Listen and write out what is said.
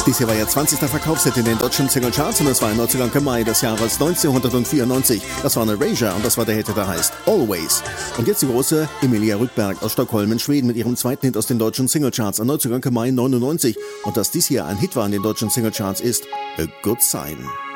Dies hier war ihr 20. Verkaufshit in den deutschen Singlecharts und es war im 19. Mai des Jahres 1994. Das war eine Erasure und das war der Hit, der heißt Always. Und jetzt die große Emilia Rückberg aus Stockholm in Schweden mit ihrem zweiten Hit aus den deutschen Singlecharts am 19. Mai 99. Und dass dies hier ein Hit war in den deutschen Singlecharts ist A Good Sign.